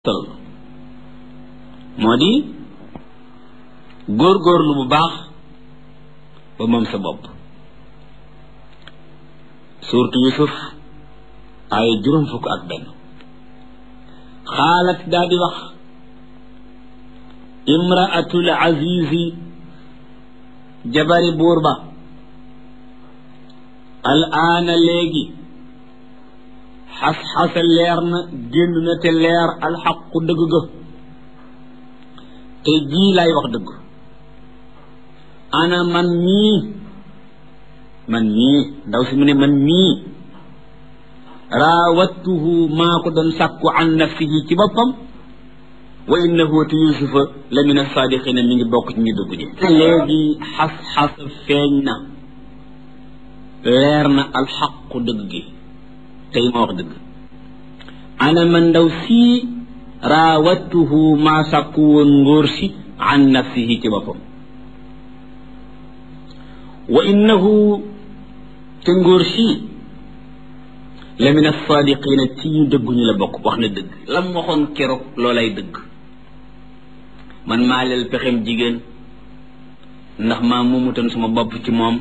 tël moo di góorgóorlu bu baax ba moom sa bopp. suurtu Yusuf ay juróom fukk ak benn. xaalat daa di wax imraatul azizi jabari buur ba al aana léegi xas-xasa leer na génn na te leer alxaqu dëgg ga te jii laay wax dëgg ana man mii ndaw si mu ne man mii raawattuhu maa ko doon sàkku an nafsihi ci boppam wa innahu te yusufa la min as-saadiqina mi ngi bokk ci ñi dëgg ñi léegi xas-xasa feeñ na leer na alxaqu dëgg gi tey ma wax dëgg ana man ndaw sii raawattuhu maa sàkku woon ngóor si an nafsihi ci boppam wa innahu te ngóor si la min as-saadiqina ci ñu dëgguñu la bokk wax na dëgg lam waxoon keroog loolay dëgg man maa leel pexem jigéen ndax maa moomutoon sama bopp ci moom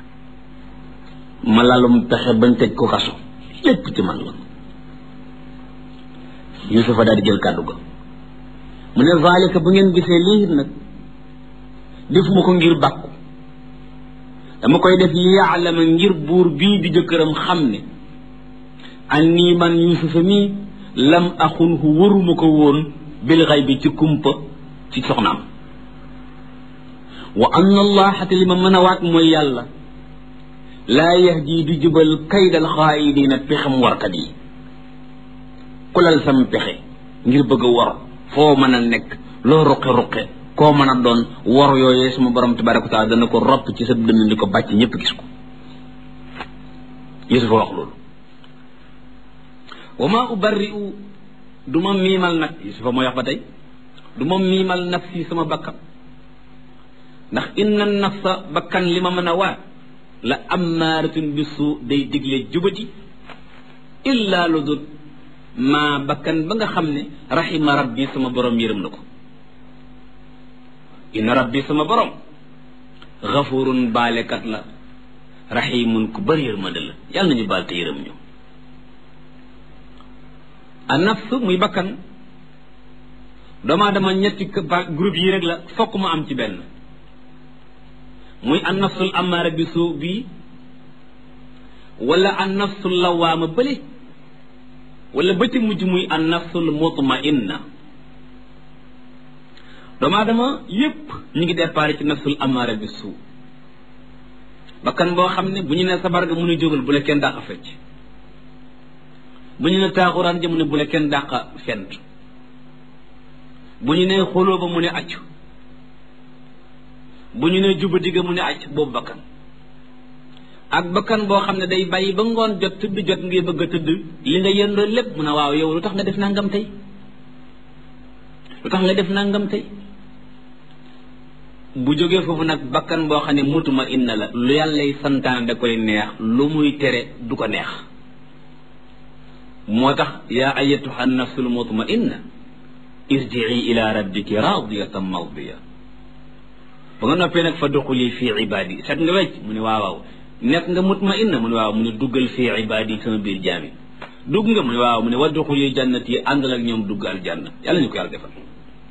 ma lalum pexe bañ tëj ko kaso lépp ci man la. Yusufa daal di jël kàddu ga mu ne zalika bu ngeen gisee lii nag defuma ko ngir bàkku dama koy def li yaalama ngir buur bii di jëkkëram xam ne anni man Yusufa mii lam axunhu waruma ko woon bil xaybi ci kumpa ci soxnaam wa anna allaha te li ma mën a waat mooy yàlla laa yahdi du jubal kaydal xaayidina pexam warkat yi kulal sam pexe ngir bëgg a war foo mën a nekk loo ruqe-ruqe koo mën a doon war yooyee suma borom tabaraka wa taala dana ko ropp ci sa dënn di ko bàcc ñëpp gis ko. Yusufa wax loolu wa ma ubarri'u du ma miimal nag Yusufa mooy wax ba tey du ma miimal nafsi sama bakkan ndax inna nafsa bakkan li ma mën a waat la ammaaratun bisu day digle jubati illa lu dul maa bakkan ba nga xam ne rahima rabbi sama borom yërëm na ko inna rabbi sama borom xafurun baalekat la rahimun ku bëri yërmande la yàlla nañu baal te yërëm ñu. a nafs muy bakkan doomu aadama ñetti groupe yi rek la fokk mu am ci benn muy an nafsul amaara bi suu bii wala an nafsul lawaama bële wala ba ci mujj muy an nafsul mutmainna doomu aadama yépp ñu ngi départ ci nafsul amaara bi suu bakkan boo xam ne bu ñu ne sabar ga mu ne jógal bu la kenn dàq fecc bu ñu ne taaxuraan ja mu ne bu la kenn dàq fent bu ñu ne xoloo ba mu ne accu bu ñu nee juba digga mu ne acc boobu bakkan ak bakkan boo xam ne day bàyyi ba ngoon jot tëdd jot ngay bëgg a tëdd li nga yendoo lépp mu ne waaw yow lu tax nga def nangam tey lu tax nga def nangam tey bu jógee foofu nag bakkan boo xam ne mutuma inna la lu yàllay santaane da koy neex lu muy tere du ko neex moo tax yaa ayyatuha nafsul mutma inna irji'i ila rabbiki radiyatan mardiya ba nga noppee nag fa duxuli fii ibaadi set nga wecc mu ne waaw nekk nga mutmainna mu ne waaw mu ne duggal fii ibaadi sama biir jaami dugg nga mu ne waaw mu ne wa duxuli jannati yi àndal ak ñoom dugg aljanna yàlla ñu ko yàlla defal.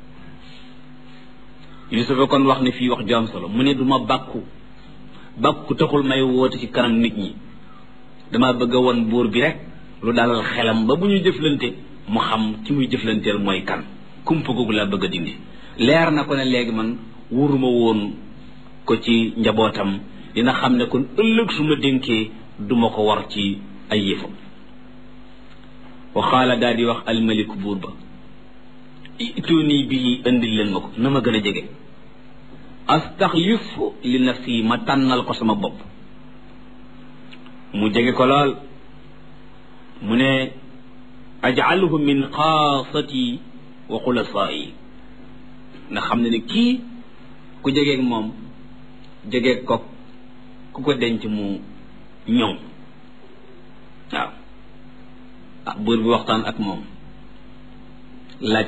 Yusufa kon wax ne fii wax ju am solo mu ne du ma bàkku taxul may woote ci kanam nit ñi dama bëgg a won buur bi rek lu dalal xelam ba bu ñu jëflante mu xam ci muy jëflanteel mooy kan kumpa googu laa bëgg a dindi leer na ko ne léegi man wuruma woon ko ci njabootam dina xam ne kon ëllëg su ma dénkee duma ko war ci ay yëfam. wa xaala daal di wax almaliku buur ba ituni bii indil leen ma ko na ma gën a jege astaxlifu li nafsi ma tànnal ko sama bopp mu jege ko lool mu ne ajaluhu min xaasati wa xulasaai na xam ne ne kii ku jegeeg moom jegeeg ko ku ko denc mu ñoŋ waaw buur bi waxtaan ak moom laaj